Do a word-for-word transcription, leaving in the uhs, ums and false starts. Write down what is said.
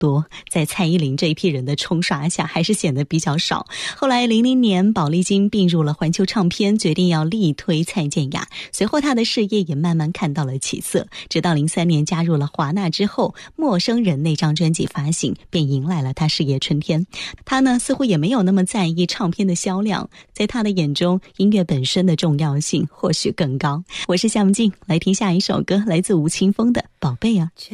多，在蔡依林这一批人的冲刷下还是显得比较少。后来零零年宝丽金并入了环球唱片，决定要力推蔡健雅，随后她的事业也慢慢看到了起色。直到零三年加入了华纳之后，陌生人那张专辑发行，便迎来了她事业春天。她呢似乎也没有那么在意唱片的销量，在她的眼中，音乐本身的重要性或许更高。我是夏木静，来听下一首歌，来自吴青峰的《宝贝啊》。